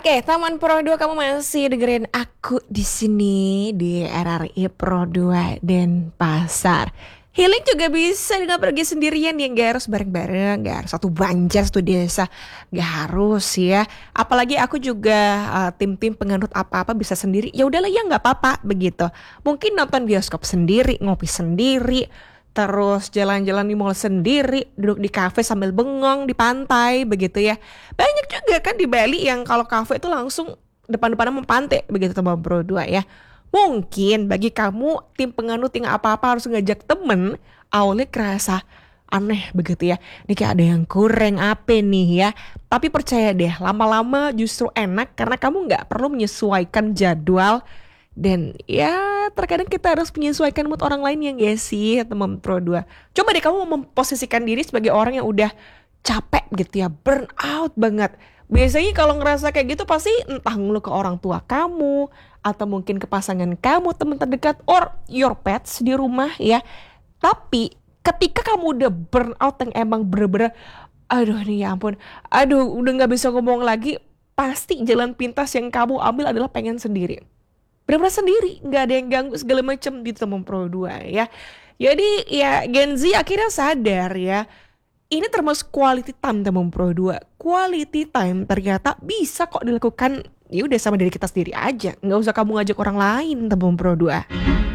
Oke, Taman Pro 2 kamu masih dengerin aku di sini di RRI Pro 2 Denpasar. Healing juga bisa dengan pergi sendirian ya, nggak harus bareng-bareng, nggak harus satu banjar, satu desa, nggak harus ya. Apalagi aku juga tim-tim penganut apa-apa bisa sendiri. Ya udahlah ya nggak apa-apa begitu. Mungkin nonton bioskop sendiri, ngopi sendiri, terus jalan-jalan di mall sendiri, duduk di kafe sambil bengong di pantai begitu ya. Banyak juga kan di Bali yang kalau kafe itu langsung depan-depanan mempantai begitu teman bro dua ya. Mungkin bagi kamu tim penganut yang apa-apa harus ngajak temen, awalnya kerasa aneh begitu ya. Ini kayak ada yang kurang apa nih ya. Tapi percaya deh, lama-lama justru enak karena kamu nggak perlu menyesuaikan jadwal dan ya terkadang kita harus menyesuaikan mood orang lain yang gak sih teman Pro 2. Coba deh kamu memposisikan diri sebagai orang yang udah capek gitu ya, burn out banget. Biasanya kalau ngerasa kayak gitu pasti entah ngeluh ke orang tua kamu atau mungkin ke pasangan kamu, teman terdekat or your pets di rumah ya. Tapi ketika kamu udah burn out yang emang bener-bener aduh nih ya ampun, aduh udah nggak bisa ngomong lagi, pasti jalan pintas yang kamu ambil adalah pengen sendiri, benar-benar sendiri, nggak ada yang ganggu segala macam di teman Pro 2 ya. Jadi ya Gen Z akhirnya sadar ya, ini termasuk quality time teman Pro 2. Quality time ternyata bisa kok dilakukan ya udah sama diri kita sendiri aja. Nggak usah kamu ngajak orang lain teman Pro 2.